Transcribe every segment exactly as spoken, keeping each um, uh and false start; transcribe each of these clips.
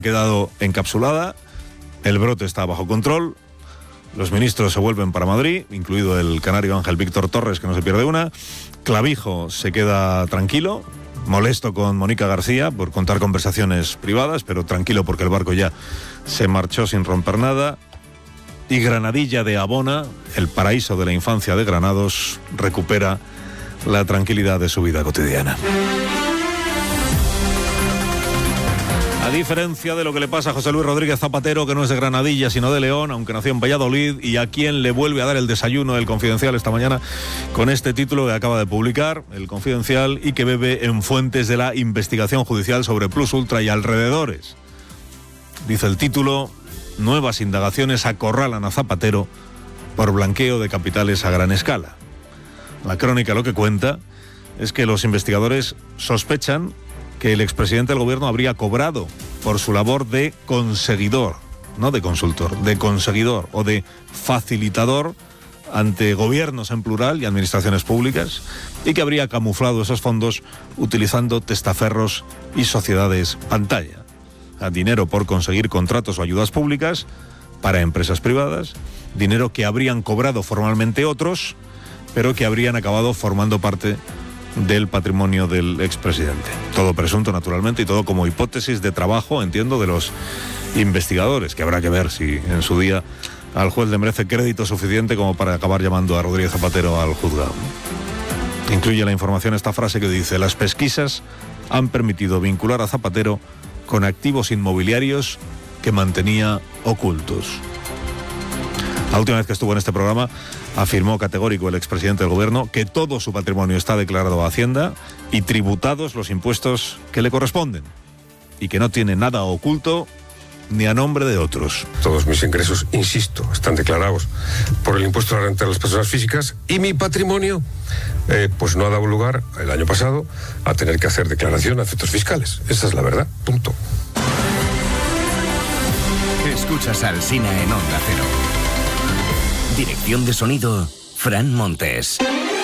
quedado encapsulada, el brote está bajo control, los ministros se vuelven para Madrid, incluido el canario Ángel Víctor Torres, que no se pierde una, Clavijo se queda tranquilo, molesto con Mónica García por contar conversaciones privadas, pero tranquilo porque el barco ya se marchó sin romper nada, y Granadilla de Abona, el paraíso de la infancia de Granados, recupera la tranquilidad de su vida cotidiana. A diferencia de lo que le pasa a José Luis Rodríguez Zapatero, que no es de Granadilla sino de León, aunque nació en Valladolid, y a quien le vuelve a dar el desayuno El Confidencial esta mañana con este título que acaba de publicar El Confidencial y que bebe en fuentes de la investigación judicial sobre Plus Ultra y alrededores. Dice el título: nuevas indagaciones acorralan a Zapatero por blanqueo de capitales a gran escala. La crónica lo que cuenta es que los investigadores sospechan que el expresidente del gobierno habría cobrado por su labor de conseguidor, no de consultor, de conseguidor o de facilitador ante gobiernos en plural y administraciones públicas, y que habría camuflado esos fondos utilizando testaferros y sociedades pantalla. A dinero por conseguir contratos o ayudas públicas para empresas privadas, dinero que habrían cobrado formalmente otros, pero que habrían acabado formando parte del patrimonio del expresidente. Todo presunto, naturalmente, y todo como hipótesis de trabajo, entiendo, de los investigadores, que habrá que ver si en su día al juez le merece crédito suficiente como para acabar llamando a Rodríguez Zapatero al juzgado. Incluye la información esta frase que dice: las pesquisas han permitido vincular a Zapatero con activos inmobiliarios que mantenía ocultos. La última vez que estuvo en este programa afirmó categórico el expresidente del gobierno que todo su patrimonio está declarado a Hacienda y tributados los impuestos que le corresponden, y que no tiene nada oculto ni a nombre de otros. Todos mis ingresos, insisto, están declarados por el impuesto a la renta de las personas físicas, y mi patrimonio eh, pues no ha dado lugar el año pasado a tener que hacer declaración a efectos fiscales. Esa es la verdad, punto. Escuchas al Alsina en Onda Cero. Dirección de sonido, Fran Montes.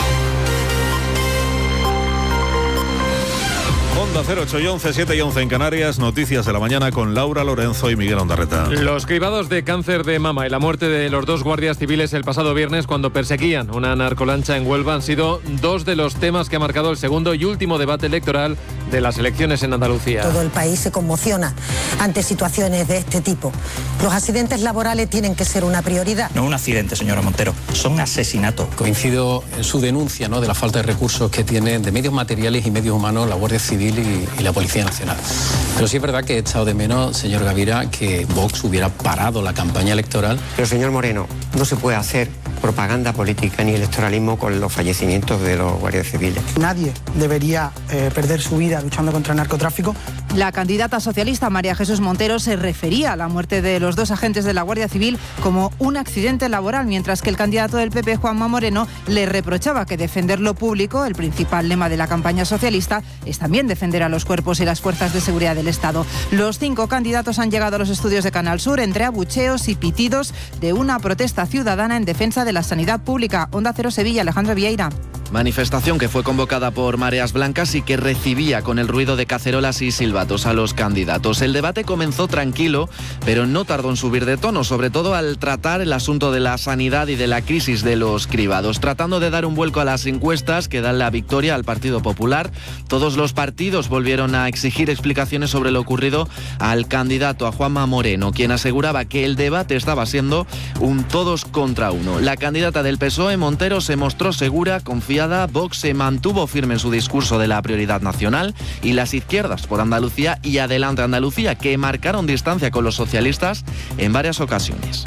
Onda cero, ocho y once, siete y once en Canarias. Noticias de la mañana con Laura Lorenzo y Miguel Ondarreta. Los cribados de cáncer de mama y la muerte de los dos guardias civiles el pasado viernes cuando perseguían una narcolancha en Huelva han sido dos de los temas que ha marcado el segundo y último debate electoral de las elecciones en Andalucía. Todo el país se conmociona ante situaciones de este tipo. Los accidentes laborales tienen que ser una prioridad. No un accidente, señora Montero, son asesinatos. Coincido en su denuncia, ¿no?, de la falta de recursos que tienen de medios materiales y medios humanos la Guardia Civil y, y la Policía Nacional. Pero sí es verdad que he echado de menos, señor Gavira, que Vox hubiera parado la campaña electoral. Pero, señor Moreno, no se puede hacer propaganda política ni electoralismo con los fallecimientos de los guardias civiles. Nadie debería eh, perder su vida luchando contra el narcotráfico. La candidata socialista María Jesús Montero se refería a la muerte de los dos agentes de la Guardia Civil como un accidente laboral, mientras que el candidato del P P, Juanma Moreno, le reprochaba que defender lo público, el principal lema de la campaña socialista, es también defender a los cuerpos y las fuerzas de seguridad del Estado. Los cinco candidatos han llegado a los estudios de Canal Sur entre abucheos y pitidos de una protesta ciudadana en defensa de la sanidad pública. Onda Cero Sevilla, Alejandro Vieira. Manifestación que fue convocada por Mareas Blancas y que recibía con el ruido de cacerolas y silbatos a los candidatos. El debate comenzó tranquilo, pero no tardó en subir de tono, sobre todo al tratar el asunto de la sanidad y de la crisis de los cribados, tratando de dar un vuelco a las encuestas que dan la victoria al Partido Popular. Todos los partidos volvieron a exigir explicaciones sobre lo ocurrido al candidato, a Juanma Moreno, quien aseguraba que el debate estaba siendo un todos contra uno. La candidata del P S O E, Montero, se mostró segura, confiada. Vox se mantuvo firme en su discurso de la prioridad nacional, y las izquierdas por Andalucía y Adelante Andalucía, que marcaron distancia con los socialistas en varias ocasiones.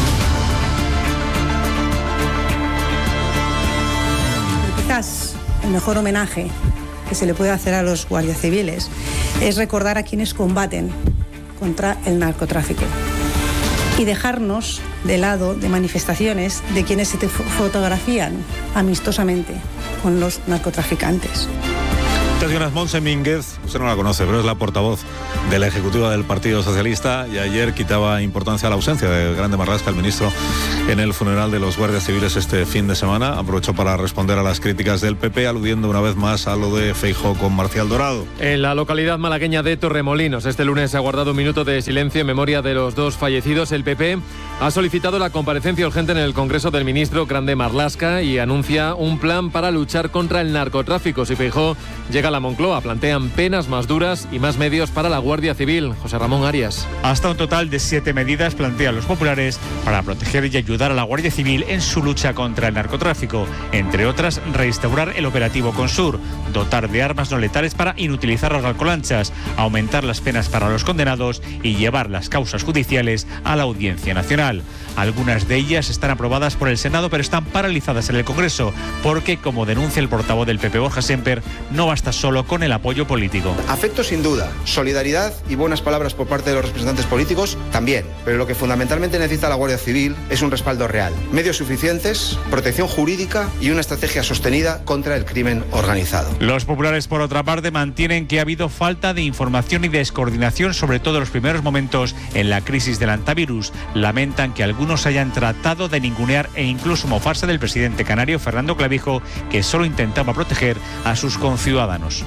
Quizás el mejor homenaje que se le puede hacer a los guardias civiles es recordar a quienes combaten contra el narcotráfico y dejarnos de lado de manifestaciones de quienes se te fotografían amistosamente con los narcotraficantes. Antes Jonas Montse Mínguez, usted no la conoce, pero es la portavoz de la ejecutiva del Partido Socialista, y ayer quitaba importancia a la ausencia de Grande Marlaska, el ministro, en el funeral de los guardias civiles este fin de semana. Aprovechó para responder a las críticas del P P, aludiendo una vez más a lo de Feijóo con Marcial Dorado. En la localidad malagueña de Torremolinos, este lunes se ha guardado un minuto de silencio en memoria de los dos fallecidos. El P P ha solicitado la comparecencia urgente en el Congreso del ministro Grande Marlaska y anuncia un plan para luchar contra el narcotráfico. Si Feijóo llega a la Moncloa, plantean penas más duras y más medios para la Guardia Civil. José Ramón Arias. Hasta un total de siete medidas plantean los populares para proteger y ayudar a la Guardia Civil en su lucha contra el narcotráfico. Entre otras, restaurar el operativo Consur, dotar de armas no letales para inutilizar las alcolanchas, aumentar las penas para los condenados y llevar las causas judiciales a la Audiencia Nacional. Algunas de ellas están aprobadas por el Senado, pero están paralizadas en el Congreso, porque, como denuncia el portavoz del P P, Borja Semper, no basta solo con el apoyo político. Afecto sin duda, solidaridad y buenas palabras por parte de los representantes políticos también, pero lo que fundamentalmente necesita la Guardia Civil es un respaldo real, medios suficientes, protección jurídica y una estrategia sostenida contra el crimen organizado. Los populares, por otra parte, mantienen que ha habido falta de información y descoordinación, sobre todo en los primeros momentos en la crisis del antivirus. Lamentan que algunos hayan tratado de ningunear e incluso mofarse del presidente canario Fernando Clavijo, que solo intentaba proteger a sus conciudadanos.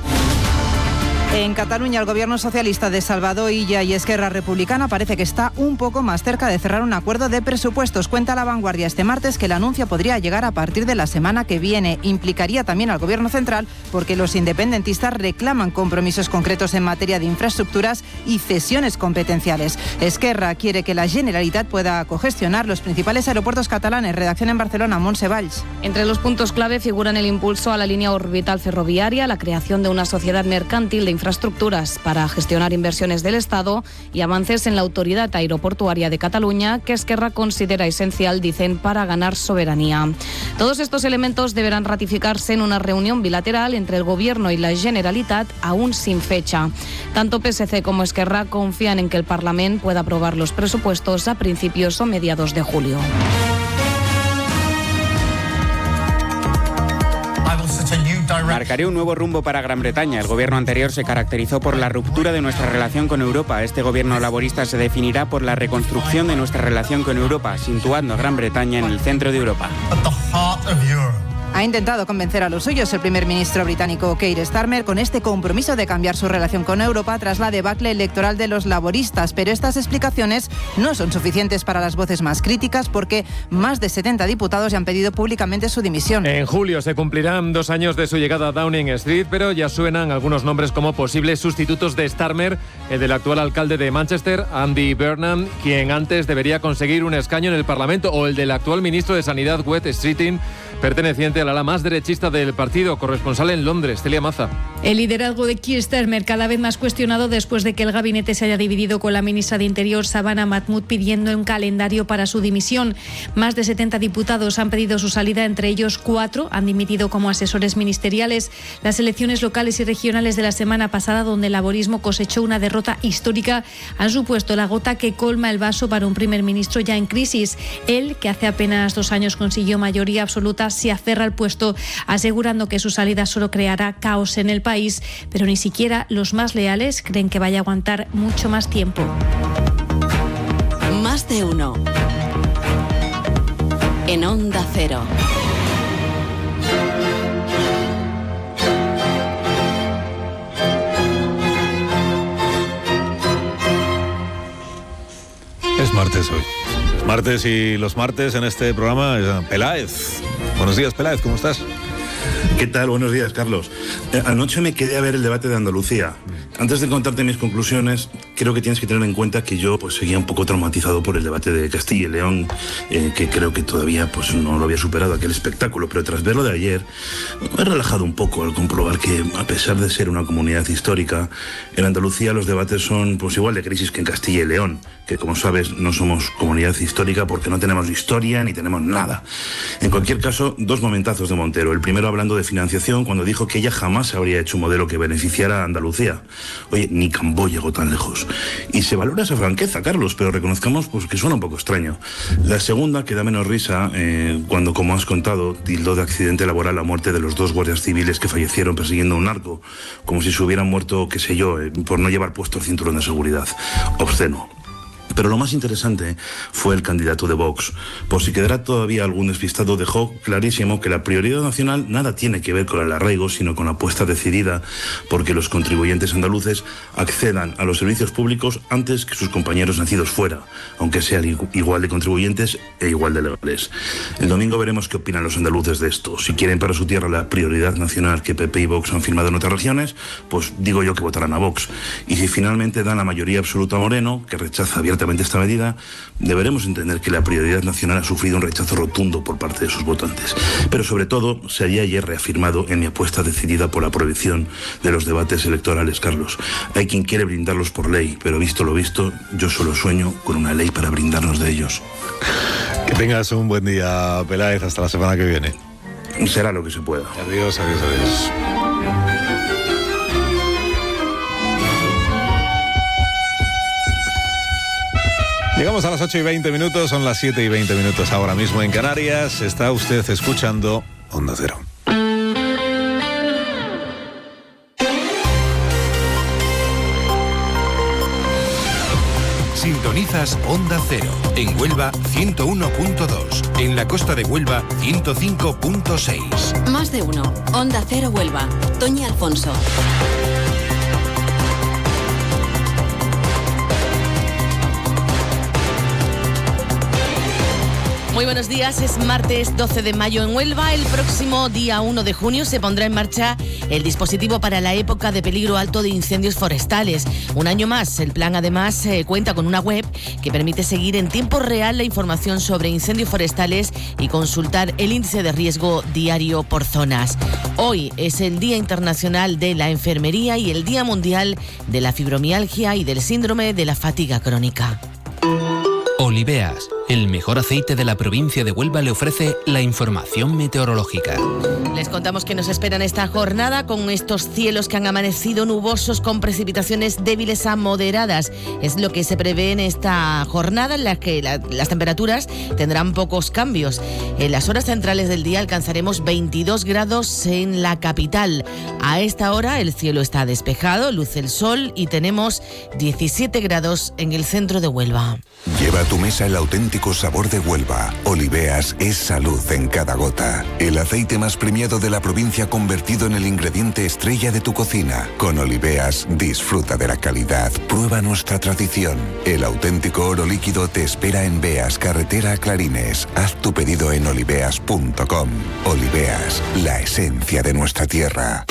En Cataluña, el gobierno socialista de Salvador Illa y Esquerra Republicana parece que está un poco más cerca de cerrar un acuerdo de presupuestos. Cuenta La Vanguardia este martes que el anuncio podría llegar a partir de la semana que viene. Implicaría también al gobierno central, porque los independentistas reclaman compromisos concretos en materia de infraestructuras y cesiones competenciales. Esquerra quiere que la Generalitat pueda cogestionar los principales aeropuertos catalanes. Redacción en Barcelona, Montse Valls. Entre los puntos clave figuran el impulso a la línea orbital ferroviaria, la creación de una sociedad mercantil de infraestructuras para gestionar inversiones del Estado y avances en la Autoridad Aeroportuaria de Cataluña, que Esquerra considera esencial, dicen, para ganar soberanía. Todos estos elementos deberán ratificarse en una reunión bilateral entre el Gobierno y la Generalitat, aún sin fecha. Tanto P S C como Esquerra confían en que el Parlamento pueda aprobar los presupuestos a principios o mediados de julio. Marcaría un nuevo rumbo para Gran Bretaña. El gobierno anterior se caracterizó por la ruptura de nuestra relación con Europa. Este gobierno laborista se definirá por la reconstrucción de nuestra relación con Europa, situando a Gran Bretaña en el centro de Europa. Ha intentado convencer a los suyos el primer ministro británico Keir Starmer con este compromiso de cambiar su relación con Europa tras la debacle electoral de los laboristas, pero estas explicaciones no son suficientes para las voces más críticas, porque más de setenta diputados ya han pedido públicamente su dimisión. En julio se cumplirán dos años de su llegada a Downing Street, pero ya suenan algunos nombres como posibles sustitutos de Starmer, el del actual alcalde de Manchester, Andy Burnham, quien antes debería conseguir un escaño en el Parlamento, o el del actual ministro de Sanidad, Wes Streeting, perteneciente al ala más derechista del partido. Corresponsal en Londres, Celia Maza. El liderazgo de Keir Starmer cada vez más cuestionado después de que el gabinete se haya dividido, con la ministra de Interior, Savannah Mahmood, pidiendo un calendario para su dimisión. Más de setenta diputados han pedido su salida, entre ellos cuatro han dimitido como asesores ministeriales. Las elecciones locales y regionales de la semana pasada, donde el laborismo cosechó una derrota histórica, han supuesto la gota que colma el vaso para un primer ministro ya en crisis. Él, que hace apenas dos años consiguió mayoría absoluta, se aferra al puesto, asegurando que su salida solo creará caos en el país, pero ni siquiera los más leales creen que vaya a aguantar mucho más tiempo. Más de uno. En Onda Cero. Es martes hoy. Es martes y los martes en este programa es Peláez. Buenos días, Peláez, ¿cómo estás? ¿Qué tal? Buenos días, Carlos. Eh, anoche me quedé a ver el debate de Andalucía. Antes de contarte mis conclusiones, creo que tienes que tener en cuenta que yo pues seguía un poco traumatizado por el debate de Castilla y León, eh, que creo que todavía pues no lo había superado aquel espectáculo, pero tras verlo de ayer me he relajado un poco al comprobar que, a pesar de ser una comunidad histórica, en Andalucía los debates son pues igual de crisis que en Castilla y León, que, como sabes, no somos comunidad histórica porque no tenemos historia ni tenemos nada. En cualquier caso, dos momentazos de Montero. El primero hablando de financiación, cuando dijo que ella jamás habría hecho un modelo que beneficiara a Andalucía. Oye, ni Cambó llegó tan lejos. Y se valora esa franqueza, Carlos, pero reconozcamos pues, que suena un poco extraño. La segunda, que da menos risa, eh, cuando, como has contado, tildó de accidente laboral la muerte de los dos guardias civiles que fallecieron persiguiendo a un narco, como si se hubieran muerto, qué sé yo, eh, por no llevar puesto el cinturón de seguridad. Obsceno. Pero lo más interesante fue el candidato de Vox. Por si quedara todavía algún despistado, dejó clarísimo que la prioridad nacional nada tiene que ver con el arraigo, sino con la apuesta decidida porque los contribuyentes andaluces accedan a los servicios públicos antes que sus compañeros nacidos fuera, aunque sean igual de contribuyentes e igual de legales. El domingo veremos qué opinan los andaluces de esto. Si quieren para su tierra la prioridad nacional que P P y Vox han firmado en otras regiones, pues digo yo que votarán a Vox. Y si finalmente dan la mayoría absoluta a Moreno, que rechaza abiertamente esta medida, deberemos entender que la prioridad nacional ha sufrido un rechazo rotundo por parte de sus votantes. Pero sobre todo, se había ayer reafirmado en mi apuesta decidida por la prohibición de los debates electorales, Carlos. Hay quien quiere brindarlos por ley, pero visto lo visto, yo solo sueño con una ley para brindarnos de ellos. Que tengas un buen día, Peláez, hasta la semana que viene. Será lo que se pueda. Adiós, adiós, adiós. Llegamos a las ocho y veinte minutos, son las siete y veinte minutos ahora mismo en Canarias. Está usted escuchando Onda Cero. Sintonizas Onda Cero. En Huelva, ciento uno punto dos. En la costa de Huelva, ciento cinco punto seis. Más de uno. Onda Cero Huelva. Toñi Alfonso. Muy buenos días, es martes doce de mayo en Huelva. El próximo día uno de junio se pondrá en marcha el dispositivo para la época de peligro alto de incendios forestales. Un año más, el plan además eh, cuenta con una web que permite seguir en tiempo real la información sobre incendios forestales y consultar el índice de riesgo diario por zonas. Hoy es el Día Internacional de la Enfermería y el Día Mundial de la Fibromialgia y del Síndrome de la Fatiga Crónica. Oliveas, el mejor aceite de la provincia de Huelva, le ofrece la información meteorológica. Les contamos que nos esperan esta jornada con estos cielos que han amanecido nubosos con precipitaciones débiles a moderadas. Es lo que se prevé en esta jornada en la que la, las temperaturas tendrán pocos cambios. En las horas centrales del día alcanzaremos veintidós grados en la capital. A esta hora el cielo está despejado, luce el sol y tenemos diecisiete grados en el centro de Huelva. Lleva a tu mesa el auténtico sabor de Huelva. Oliveas es salud en cada gota. El aceite más premiado de la provincia convertido en el ingrediente estrella de tu cocina. Con Oliveas disfruta de la calidad. Prueba nuestra tradición. El auténtico oro líquido te espera en Beas, carretera a Clarines. Haz tu pedido en oliveas punto com. Oliveas, la esencia de nuestra tierra.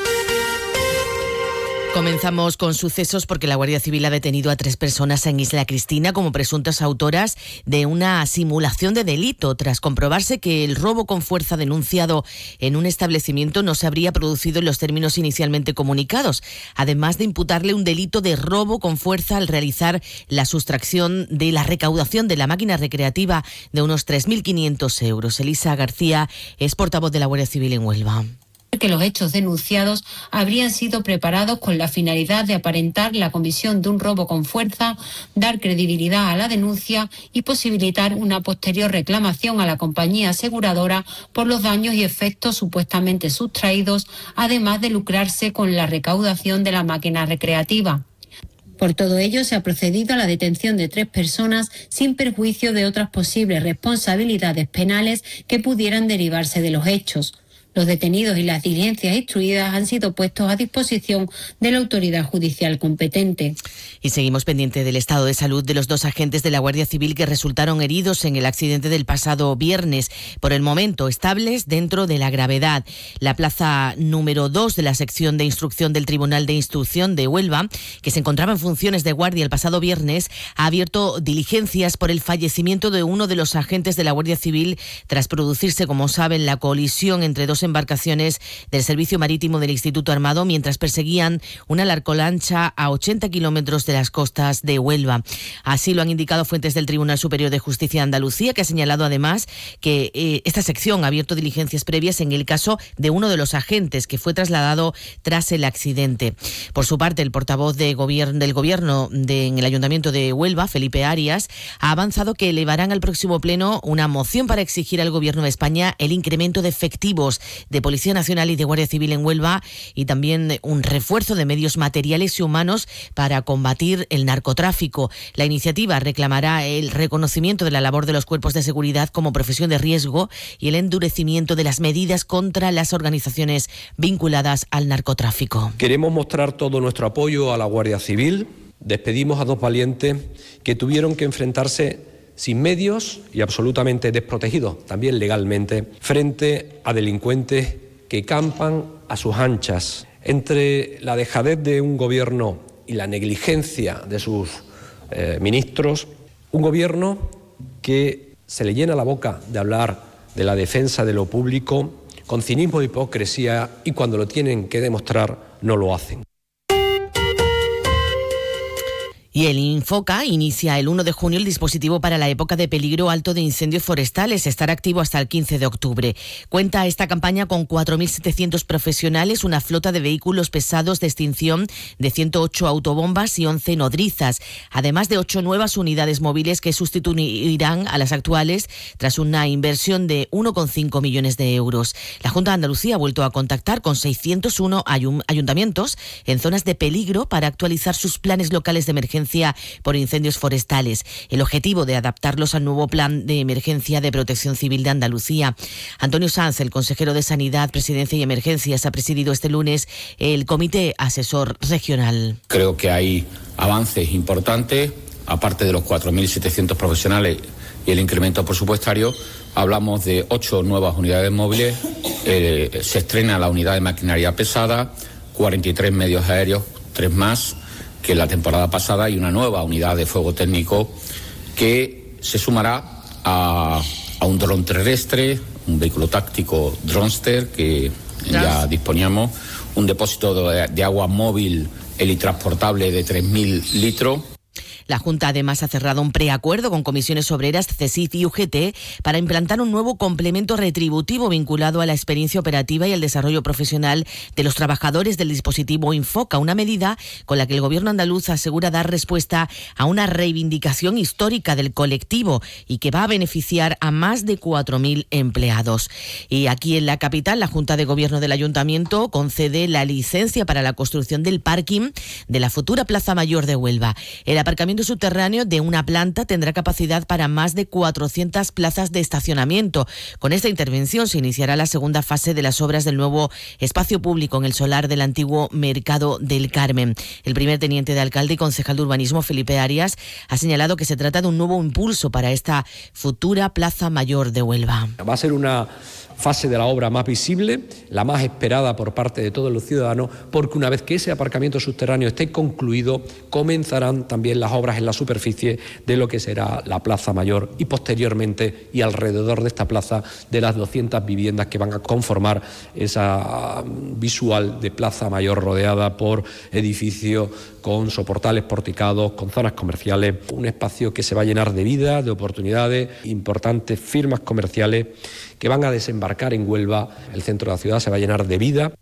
Comenzamos con sucesos porque la Guardia Civil ha detenido a tres personas en Isla Cristina como presuntas autoras de una simulación de delito, tras comprobarse que el robo con fuerza denunciado en un establecimiento no se habría producido en los términos inicialmente comunicados, además de imputarle un delito de robo con fuerza al realizar la sustracción de la recaudación de la máquina recreativa de unos tres mil quinientos euros. Elisa García es portavoz de la Guardia Civil en Huelva. Que los hechos denunciados habrían sido preparados con la finalidad de aparentar la comisión de un robo con fuerza, dar credibilidad a la denuncia y posibilitar una posterior reclamación a la compañía aseguradora por los daños y efectos supuestamente sustraídos, además de lucrarse con la recaudación de la máquina recreativa. Por todo ello, se ha procedido a la detención de tres personas sin perjuicio de otras posibles responsabilidades penales que pudieran derivarse de los hechos. Los detenidos y las diligencias instruidas han sido puestos a disposición de la autoridad judicial competente. Y seguimos pendiente del estado de salud de los dos agentes de la Guardia Civil que resultaron heridos en el accidente del pasado viernes. Por el momento, estables dentro de la gravedad. La plaza número dos de la sección de instrucción del Tribunal de Instrucción de Huelva, que se encontraba en funciones de guardia el pasado viernes, ha abierto diligencias por el fallecimiento de uno de los agentes de la Guardia Civil tras producirse, como saben, la colisión entre dos dos embarcaciones del Servicio Marítimo del Instituto Armado mientras perseguían una narcolancha a ochenta kilómetros de las costas de Huelva. Así lo han indicado fuentes del Tribunal Superior de Justicia de Andalucía, que ha señalado además que eh, esta sección ha abierto diligencias previas en el caso de uno de los agentes que fue trasladado tras el accidente. Por su parte, el portavoz de gobierno, del Gobierno de, en el Ayuntamiento de Huelva, Felipe Arias, ha avanzado que elevarán al próximo pleno una moción para exigir al Gobierno de España el incremento de efectivos de Policía Nacional y de Guardia Civil en Huelva y también un refuerzo de medios materiales y humanos para combatir el narcotráfico. La iniciativa reclamará el reconocimiento de la labor de los cuerpos de seguridad como profesión de riesgo y el endurecimiento de las medidas contra las organizaciones vinculadas al narcotráfico. Queremos mostrar todo nuestro apoyo a la Guardia Civil. Despedimos a dos valientes que tuvieron que enfrentarse sin medios y absolutamente desprotegidos, también legalmente, frente a delincuentes que campan a sus anchas. Entre la dejadez de un gobierno y la negligencia de sus eh, ministros, un gobierno que se le llena la boca de hablar de la defensa de lo público con cinismo e hipocresía y cuando lo tienen que demostrar no lo hacen. Y el Infoca inicia el uno de junio el dispositivo para la época de peligro alto de incendios forestales. Estará activo hasta el quince de octubre. Cuenta esta campaña con cuatro mil setecientos profesionales, una flota de vehículos pesados de extinción de ciento ocho autobombas y once nodrizas, además de ocho nuevas unidades móviles que sustituirán a las actuales tras una inversión de uno coma cinco millones de euros. La Junta de Andalucía ha vuelto a contactar con seiscientos uno ayuntamientos en zonas de peligro para actualizar sus planes locales de emergencia por incendios forestales. El objetivo de adaptarlos al nuevo Plan de Emergencia de Protección Civil de Andalucía. Antonio Sanz, el consejero de Sanidad, Presidencia y Emergencias, ha presidido este lunes el Comité Asesor Regional. Creo que hay avances importantes, aparte de los cuatro mil setecientos profesionales y el incremento presupuestario. Hablamos de ocho nuevas unidades móviles, eh, se estrena la unidad de maquinaria pesada, cuarenta y tres medios aéreos, tres más que la temporada pasada y una nueva unidad de fuego técnico que se sumará a, a un dron terrestre, un vehículo táctico Dronster que ya disponíamos, un depósito de, de agua móvil helitransportable de tres mil litros. La Junta además ha cerrado un preacuerdo con comisiones obreras, CESIF y U G T para implantar un nuevo complemento retributivo vinculado a la experiencia operativa y el desarrollo profesional de los trabajadores del dispositivo Infoca, una medida con la que el Gobierno andaluz asegura dar respuesta a una reivindicación histórica del colectivo y que va a beneficiar a más de cuatro mil empleados. Y aquí en la capital, la Junta de Gobierno del Ayuntamiento concede la licencia para la construcción del parking de la futura Plaza Mayor de Huelva. El aparcamiento subterráneo de una planta tendrá capacidad para más de cuatrocientas plazas de estacionamiento. Con esta intervención se iniciará la segunda fase de las obras del nuevo espacio público en el solar del antiguo Mercado del Carmen. El primer teniente de alcalde y concejal de urbanismo, Felipe Arias, ha señalado que se trata de un nuevo impulso para esta futura Plaza Mayor de Huelva. Va a ser una fase de la obra más visible, la más esperada por parte de todos los ciudadanos, porque una vez que ese aparcamiento subterráneo esté concluido, comenzarán también las obras en la superficie de lo que será la Plaza Mayor y posteriormente y alrededor de esta plaza de las doscientas viviendas que van a conformar esa visual de Plaza Mayor rodeada por edificios con soportales porticados, con zonas comerciales, un espacio que se va a llenar de vida, de oportunidades, importantes firmas comerciales que van a desembarcar en Huelva. El centro de la ciudad se va a llenar de vida.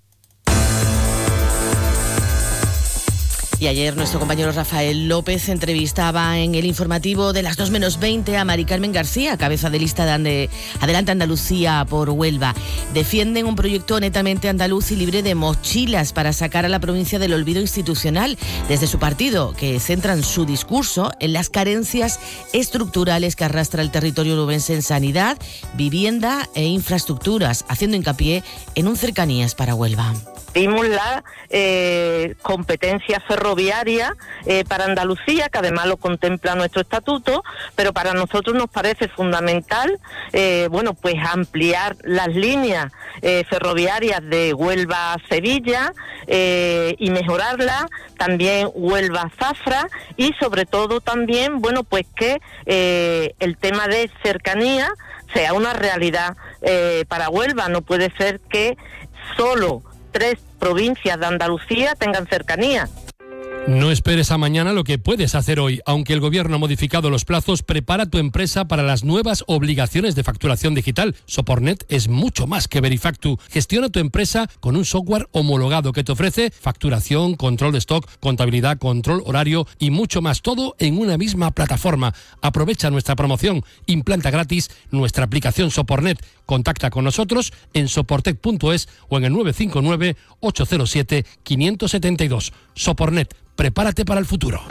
Y ayer nuestro compañero Rafael López entrevistaba en el informativo de las dos menos veinte a Mari Carmen García, cabeza de lista de Adelante Andalucía por Huelva. Defienden un proyecto netamente andaluz y libre de mochilas para sacar a la provincia del olvido institucional desde su partido, que centran su discurso en las carencias estructurales que arrastra el territorio onubense en sanidad, vivienda e infraestructuras, haciendo hincapié en un cercanías para Huelva. compartimos la eh, competencia ferroviaria eh, para Andalucía, que además lo contempla nuestro estatuto, pero para nosotros nos parece fundamental, eh, bueno, pues ampliar las líneas eh, ferroviarias de Huelva a Sevilla eh, y mejorarlas, también Huelva a Zafra, y sobre todo también, bueno, pues que eh, el tema de cercanía sea una realidad eh, para Huelva. No puede ser que solo tres provincias de Andalucía tengan cercanía. No esperes a mañana lo que puedes hacer hoy. Aunque el Gobierno ha modificado los plazos, prepara tu empresa para las nuevas obligaciones de facturación digital. Sopornet es mucho más que Verifactu. Gestiona tu empresa con un software homologado que te ofrece facturación, control de stock, contabilidad, control horario y mucho más. Todo en una misma plataforma. Aprovecha nuestra promoción. Implanta gratis nuestra aplicación Sopornet. Contacta con nosotros en soportec punto es o en el nueve cinco nueve, ocho cero siete, cinco siete dos. Sopornet. Prepárate para el futuro.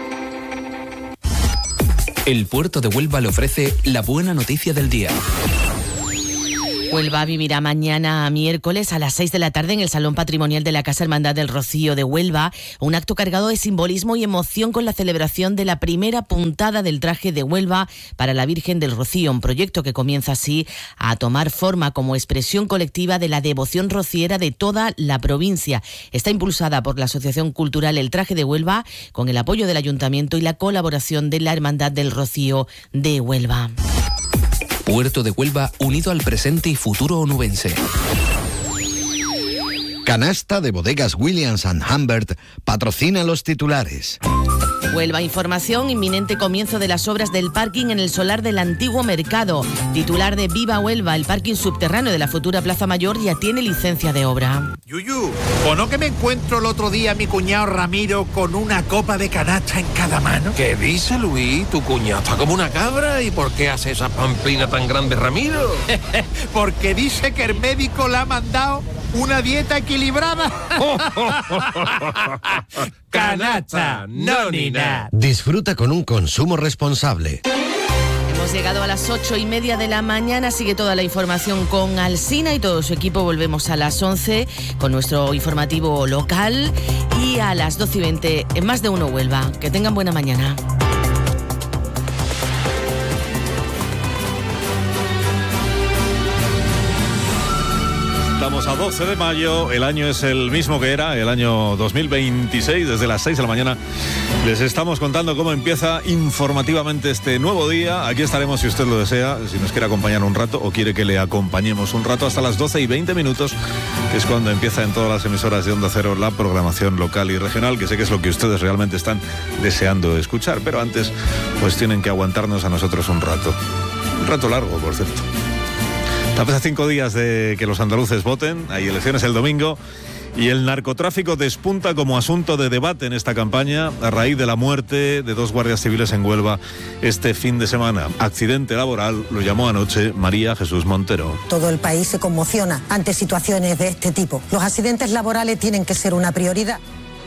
El puerto de Huelva le ofrece la buena noticia del día. Huelva vivirá mañana miércoles a las seis de la tarde en el Salón Patrimonial de la Casa Hermandad del Rocío de Huelva, un acto cargado de simbolismo y emoción con la celebración de la primera puntada del traje de Huelva para la Virgen del Rocío, un proyecto que comienza así a tomar forma como expresión colectiva de la devoción rociera de toda la provincia. Está impulsada por la Asociación Cultural El Traje de Huelva, con el apoyo del Ayuntamiento y la colaboración de la Hermandad del Rocío de Huelva. Puerto de Huelva unido al presente y futuro onubense. Canasta de Bodegas Williams and Humbert patrocina los titulares. Huelva Información, inminente comienzo de las obras del parking en el solar del antiguo mercado. Titular de Viva Huelva, el parking subterráneo de la futura Plaza Mayor ya tiene licencia de obra. Yuyu, ¿o no que me encuentro el otro día a mi cuñado Ramiro con una copa de canasta en cada mano? ¿Qué dice, Luis? Tu cuñado está como una cabra. ¿Y por qué hace esa pamplina tan grande, Ramiro? Porque dice que el médico le ha mandado una dieta equilibrada. Canasta, no ni nada. Disfruta con un consumo responsable. Hemos llegado a las ocho y media de la mañana. Sigue toda la información con Alsina y todo su equipo. Volvemos a las once con nuestro informativo local y a las doce y veinte en Más de Uno Huelva. Que tengan buena mañana. Estamos a doce de mayo, el año es el mismo que era, el año dos mil veintiséis, desde las seis de la mañana les estamos contando cómo empieza informativamente este nuevo día. Aquí estaremos si usted lo desea, si nos quiere acompañar un rato o quiere que le acompañemos un rato hasta las doce y veinte minutos, que es cuando empieza en todas las emisoras de Onda Cero la programación local y regional, que sé que es lo que ustedes realmente están deseando escuchar, pero antes pues tienen que aguantarnos a nosotros un rato, un rato largo, por cierto. Estamos a cinco días de que los andaluces voten, hay elecciones el domingo y el narcotráfico despunta como asunto de debate en esta campaña a raíz de la muerte de dos guardias civiles en Huelva este fin de semana. Accidente laboral, lo llamó anoche María Jesús Montero. Todo el país se conmociona ante situaciones de este tipo. Los accidentes laborales tienen que ser una prioridad.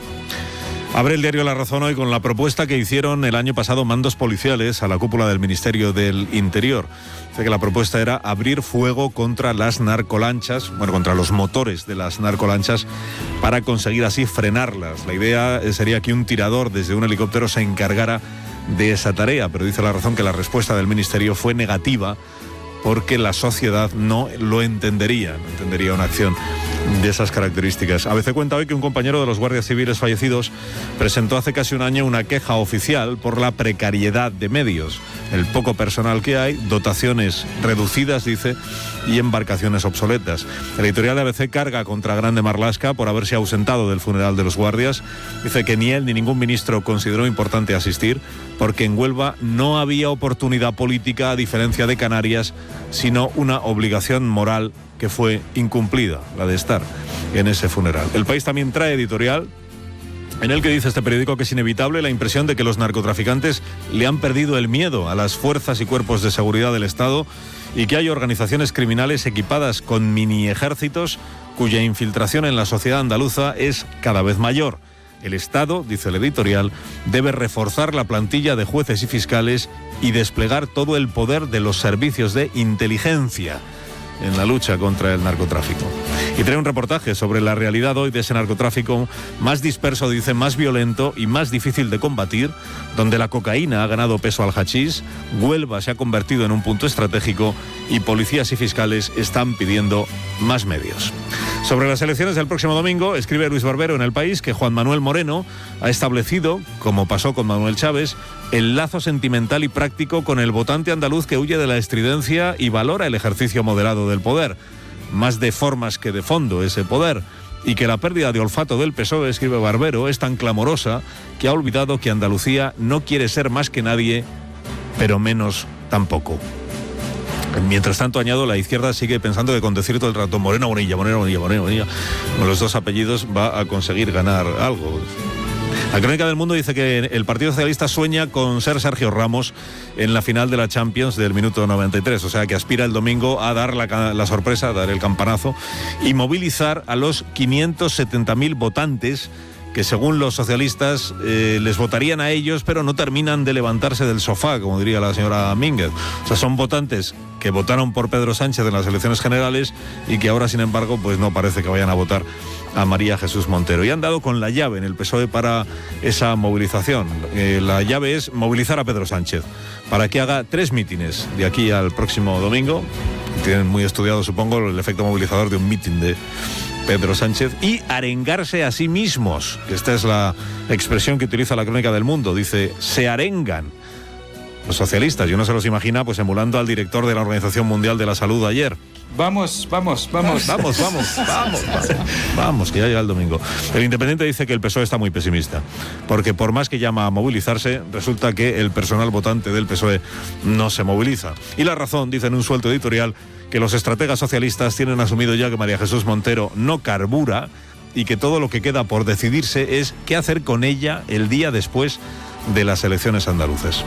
Abre el diario La Razón hoy con la propuesta que hicieron el año pasado mandos policiales a la cúpula del Ministerio del Interior. Dice que la propuesta era abrir fuego contra las narcolanchas, bueno, contra los motores de las narcolanchas para conseguir así frenarlas. La idea sería que un tirador desde un helicóptero se encargara de esa tarea, pero dice La Razón que la respuesta del Ministerio fue negativa porque la sociedad no lo entendería, no entendería una acción de esas características. A veces cuenta hoy que un compañero de los guardias civiles fallecidos presentó hace casi un año una queja oficial por la precariedad de medios, el poco personal que hay, dotaciones reducidas, dice, y embarcaciones obsoletas. El editorial de A B C carga contra Grande Marlaska por haberse ausentado del funeral de los guardias. Dice que ni él ni ningún ministro consideró importante asistir porque en Huelva no había oportunidad política, a diferencia de Canarias, sino una obligación moral que fue incumplida, la de estar en ese funeral. El País también trae editorial en el que dice este periódico que es inevitable la impresión de que los narcotraficantes le han perdido el miedo a las fuerzas y cuerpos de seguridad del Estado y que hay organizaciones criminales equipadas con mini ejércitos cuya infiltración en la sociedad andaluza es cada vez mayor. El Estado, dice el editorial, debe reforzar la plantilla de jueces y fiscales y desplegar todo el poder de los servicios de inteligencia. en la lucha contra el narcotráfico. Y trae un reportaje sobre la realidad hoy de ese narcotráfico más disperso, dice, más violento y más difícil de combatir, donde la cocaína ha ganado peso al hachís, Huelva se ha convertido en un punto estratégico y policías y fiscales están pidiendo más medios. Sobre las elecciones del próximo domingo, escribe Luis Barbero en El País que Juan Manuel Moreno ha establecido, como pasó con Manuel Chávez, el lazo sentimental y práctico con el votante andaluz que huye de la estridencia y valora el ejercicio moderado del poder. Más de formas que de fondo ese poder, y que la pérdida de olfato del P S O E, escribe Barbero, es tan clamorosa que ha olvidado que Andalucía no quiere ser más que nadie, pero menos tampoco. Mientras tanto, añado, la izquierda sigue pensando que con decir todo el rato Moreno Bonilla, Moreno Bonilla, Moreno Bonilla, con los dos apellidos va a conseguir ganar algo. La Crónica del Mundo dice que el Partido Socialista sueña con ser Sergio Ramos en la final de la Champions del minuto noventa y tres, o sea que aspira el domingo a dar la, la sorpresa, a dar el campanazo y movilizar a los quinientos setenta mil votantes que según los socialistas eh, les votarían a ellos, pero no terminan de levantarse del sofá, como diría la señora Mínguez. O sea, son votantes que votaron por Pedro Sánchez en las elecciones generales y que ahora, sin embargo, pues no parece que vayan a votar a María Jesús Montero. Y han dado con la llave en el P S O E para esa movilización. Eh, la llave es movilizar a Pedro Sánchez para que haga tres mítines de aquí al próximo domingo. Tienen muy estudiado, supongo, el efecto movilizador de un mítin de Pedro Sánchez, y arengarse a sí mismos, que esta es la expresión que utiliza la Crónica del Mundo. Dice, se arengan los socialistas, y uno se los imagina pues emulando al director de la Organización Mundial de la Salud ayer. Vamos, vamos, vamos. Vamos, vamos, vamos, vamos, vamos, que ya llega el domingo. El Independiente dice que el P S O E está muy pesimista, porque por más que llama a movilizarse, resulta que el personal votante del P S O E no se moviliza. Y La Razón dice en un suelto editorial que los estrategas socialistas tienen asumido ya que María Jesús Montero no carbura y que todo lo que queda por decidirse es qué hacer con ella el día después de las elecciones andaluces.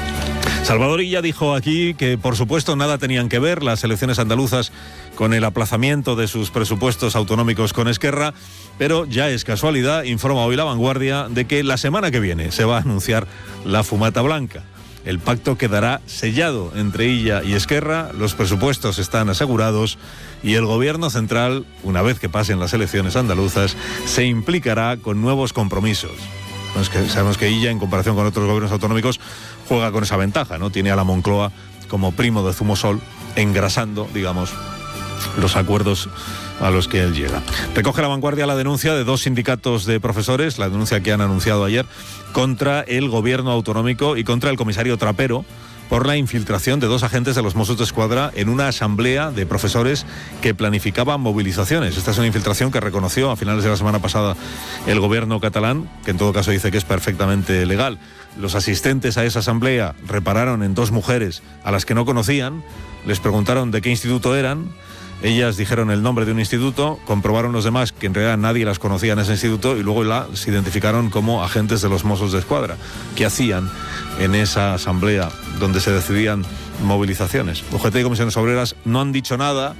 Salvador Illa dijo aquí que, por supuesto, nada tenían que ver las elecciones andaluzas con el aplazamiento de sus presupuestos autonómicos con Esquerra, pero ya es casualidad, informa hoy La Vanguardia, de que la semana que viene se va a anunciar la fumata blanca. El pacto quedará sellado entre Illa y Esquerra, los presupuestos están asegurados y el gobierno central, una vez que pasen las elecciones andaluzas, se implicará con nuevos compromisos. Es que sabemos que Illa, en comparación con otros gobiernos autonómicos, juega con esa ventaja, ¿no? Tiene a la Moncloa como primo de Zumosol, engrasando, digamos, los acuerdos a los que él llega. Recoge La Vanguardia la denuncia de dos sindicatos de profesores, la denuncia que han anunciado ayer, contra el gobierno autonómico y contra el comisario Trapero, por la infiltración de dos agentes de los Mossos d'Esquadra en una asamblea de profesores que planificaban movilizaciones. Esta es una infiltración que reconoció a finales de la semana pasada el gobierno catalán, que en todo caso dice que es perfectamente legal. Los asistentes a esa asamblea repararon en dos mujeres a las que no conocían, les preguntaron de qué instituto eran. Ellas dijeron el nombre de un instituto, comprobaron los demás que en realidad nadie las conocía en ese instituto y luego las identificaron como agentes de los Mossos d'Esquadra, que hacían en esa asamblea donde se decidían movilizaciones. U G T y Comisiones Obreras no han dicho nada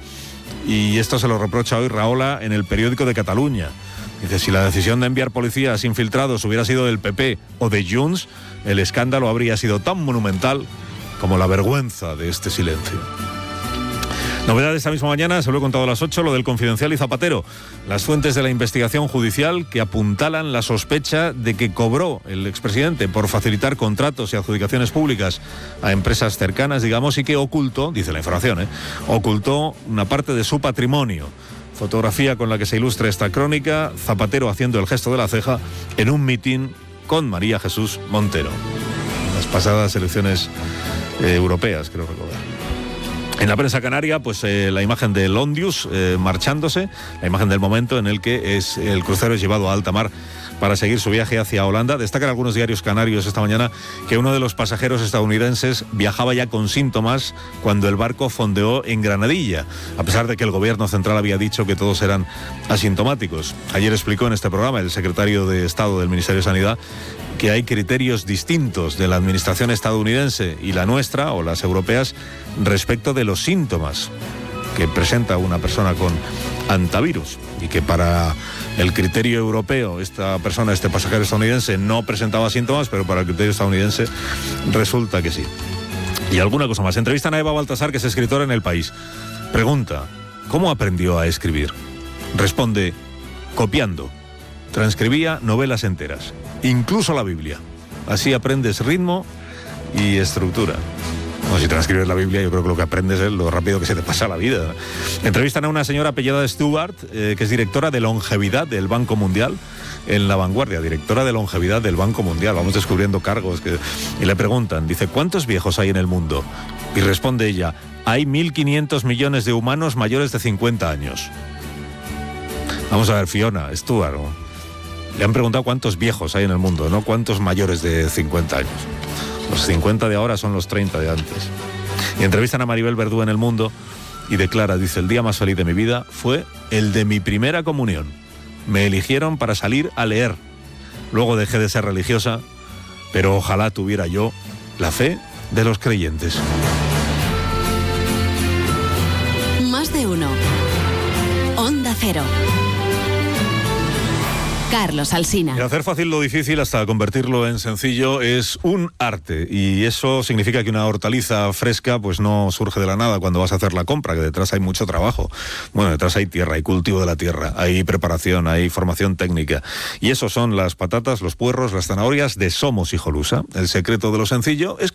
y esto se lo reprocha hoy Rahola en El Periódico de Cataluña. Dice, si la decisión de enviar policías infiltrados hubiera sido del P P o de Junts, el escándalo habría sido tan monumental como la vergüenza de este silencio. Novedad de esta misma mañana, se lo he contado a las ocho, lo del Confidencial y Zapatero. Las fuentes de la investigación judicial que apuntalan la sospecha de que cobró el expresidente por facilitar contratos y adjudicaciones públicas a empresas cercanas, digamos, y que ocultó, dice la información, ¿eh? ocultó una parte de su patrimonio. Fotografía con la que se ilustra esta crónica, Zapatero haciendo el gesto de la ceja en un mitin con María Jesús Montero. Las pasadas elecciones eh, europeas, creo recordar. En la prensa canaria, pues eh, la imagen del Ondius eh, marchándose, la imagen del momento en el que es el crucero es llevado a alta mar para seguir su viaje hacia Holanda. Destacan algunos diarios canarios esta mañana que uno de los pasajeros estadounidenses viajaba ya con síntomas cuando el barco fondeó en Granadilla, a pesar de que el gobierno central había dicho que todos eran asintomáticos. Ayer explicó en este programa el secretario de Estado del Ministerio de Sanidad que hay criterios distintos de la administración estadounidense y la nuestra, o las europeas, respecto de los síntomas que presenta una persona con antivirus, y que para el criterio europeo esta persona, este pasajero estadounidense, no presentaba síntomas, pero para el criterio estadounidense resulta que sí. Y alguna cosa más. Entrevistan a Eva Baltasar, que es escritora en El País. Pregunta, ¿cómo aprendió a escribir? Responde, copiando. Transcribía novelas enteras, incluso la Biblia. Así aprendes ritmo y estructura. Bueno, si transcribes la Biblia, yo creo que lo que aprendes es lo rápido que se te pasa la vida. Entrevistan a una señora apellidada Stewart, eh, que es directora de longevidad del Banco Mundial, en La Vanguardia, directora de longevidad del Banco Mundial. Vamos descubriendo cargos. Que... Y le preguntan, dice, ¿cuántos viejos hay en el mundo? Y responde ella, hay mil quinientos millones de humanos mayores de cincuenta años. Vamos a ver, Fiona, Stewart, ¿no? Le han preguntado cuántos viejos hay en el mundo, no cuántos mayores de cincuenta años. Los cincuenta de ahora son los treinta de antes. Y entrevistan a Maribel Verdú en El Mundo y declara, dice, el día más feliz de mi vida fue el de mi primera comunión. Me eligieron para salir a leer. Luego dejé de ser religiosa, pero ojalá tuviera yo la fe de los creyentes. Más de uno. Onda Cero. Carlos Alsina. Y hacer fácil lo difícil hasta convertirlo en sencillo es un arte, y eso significa que una hortaliza fresca pues no surge de la nada cuando vas a hacer la compra, que detrás hay mucho trabajo. Bueno, detrás hay tierra, hay cultivo de la tierra, hay preparación, hay formación técnica, y eso son las patatas, los puerros, las zanahorias de Somos Hijolusa. El secreto de lo sencillo es